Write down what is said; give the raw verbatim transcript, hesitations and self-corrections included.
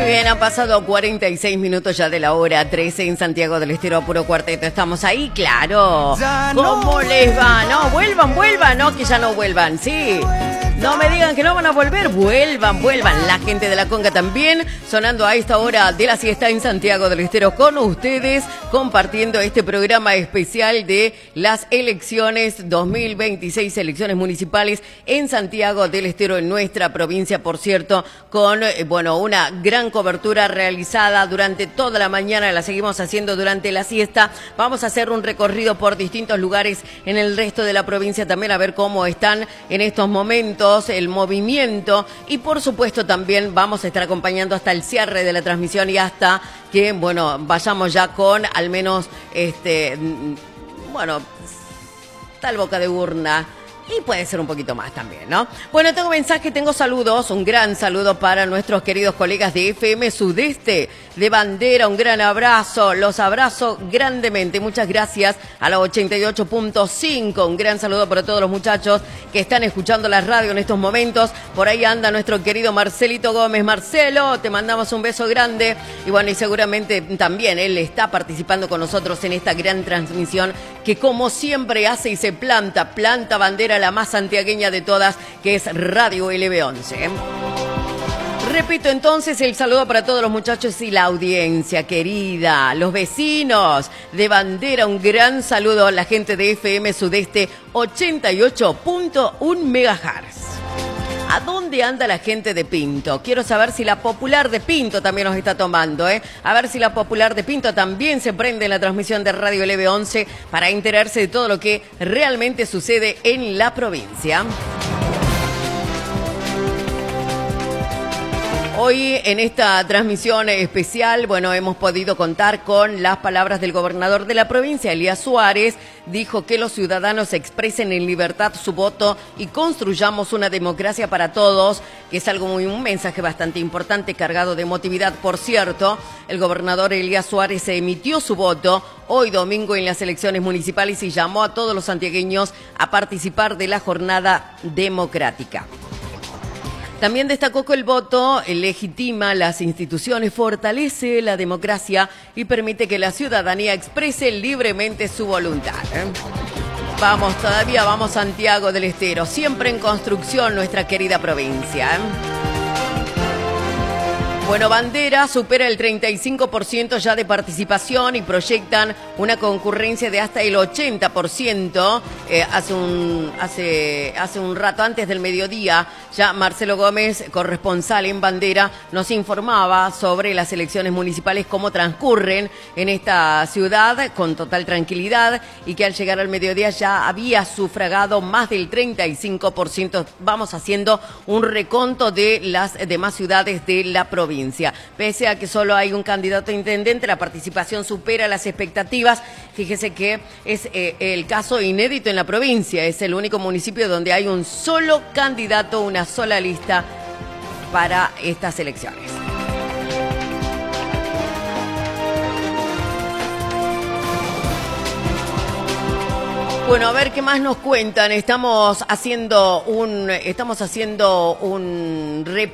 bien, han pasado cuarenta y seis minutos ya de la hora trece en Santiago del Estero, Puro Cuarteto. Estamos ahí, claro. ¿Cómo les va? No, vuelvan, vuelvan, no, que ya no vuelvan, sí. No me digan que no van a volver, vuelvan, vuelvan. La gente de la Conga también, sonando a esta hora de la siesta en Santiago del Estero con ustedes, compartiendo este programa especial de las elecciones dos mil veintiséis, elecciones municipales en Santiago del Estero, en nuestra provincia, por cierto, con, eh, bueno, una gran cobertura realizada durante toda la mañana, la seguimos haciendo durante la siesta. Vamos a hacer un recorrido por distintos lugares en el resto de la provincia también, a ver cómo están en estos momentos el movimiento, y por supuesto también vamos a estar acompañando hasta el cierre de la transmisión y hasta que, bueno, vayamos ya con al menos, este, bueno, tal boca de urna. Y puede ser un poquito más también, ¿no? Bueno, tengo mensaje, tengo saludos. Un gran saludo para nuestros queridos colegas de F M Sudeste, de Bandera. Un gran abrazo. Los abrazo grandemente. Muchas gracias a la ochenta y ocho punto cinco. Un gran saludo para todos los muchachos que están escuchando la radio en estos momentos. Por ahí anda nuestro querido Marcelito Gómez. Marcelo, te mandamos un beso grande. Y bueno, y seguramente también él está participando con nosotros en esta gran transmisión que, como siempre, hace y se planta, planta bandera, la más santiagueña de todas, que es Radio L B once. Repito entonces el saludo para todos los muchachos y la audiencia querida, los vecinos de Bandera. Un gran saludo a la gente de F M Sudeste ochenta y ocho punto uno megahertz. ¿A dónde anda la gente de Pinto? Quiero saber si la Popular de Pinto también nos está tomando, ¿eh? A ver si la Popular de Pinto también se prende en la transmisión de Radio L B once para enterarse de todo lo que realmente sucede en la provincia. Hoy en esta transmisión especial, bueno, hemos podido contar con las palabras del gobernador de la provincia, Elías Suárez. Dijo que los ciudadanos expresen en libertad su voto y construyamos una democracia para todos, que es algo muy, un mensaje bastante importante, cargado de emotividad. Por cierto, el gobernador Elías Suárez emitió su voto hoy domingo en las elecciones municipales y llamó a todos los santiagueños a participar de la jornada democrática. También destacó que el voto legitima las instituciones, fortalece la democracia y permite que la ciudadanía exprese libremente su voluntad. Vamos, todavía vamos, Santiago del Estero, siempre en construcción nuestra querida provincia. Bueno, Bandera supera el treinta y cinco por ciento ya de participación y proyectan una concurrencia de hasta el ochenta por ciento. Eh, hace, un, hace, hace un rato, antes del mediodía, ya Marcelo Gómez, corresponsal en Bandera, nos informaba sobre las elecciones municipales, cómo transcurren en esta ciudad con total tranquilidad, y que al llegar al mediodía ya había sufragado más del treinta y cinco por ciento. Vamos haciendo un reconto de las demás ciudades de la provincia. Pese a que solo hay un candidato a intendente, la participación supera las expectativas. Fíjese que es eh, el caso inédito en la provincia. Es el único municipio donde hay un solo candidato, una sola lista para estas elecciones. Bueno, a ver qué más nos cuentan. Estamos haciendo un, estamos haciendo un reporte